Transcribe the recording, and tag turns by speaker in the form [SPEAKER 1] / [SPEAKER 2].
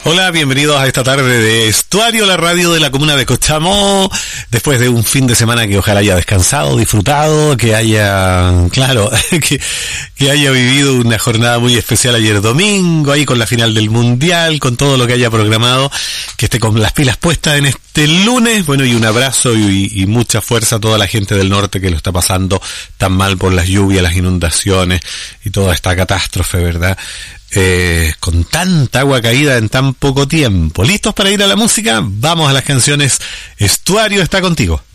[SPEAKER 1] Hola, bienvenidos a esta tarde de Estuario, la radio de la comuna de Cochamó, después de un fin de semana que ojalá haya descansado, disfrutado, que haya, claro, que haya vivido una jornada muy especial ayer domingo, ahí con la final del Mundial, con todo lo que haya programado, que esté con las pilas puestas en este lunes, bueno, y un abrazo y mucha fuerza a toda la gente del norte que lo está pasando tan mal por las lluvias, las inundaciones y toda esta catástrofe, ¿verdad? Con tanta agua caída en tan poco tiempo. ¿Listos para ir a la música? Vamos a las canciones. Estuario está contigo.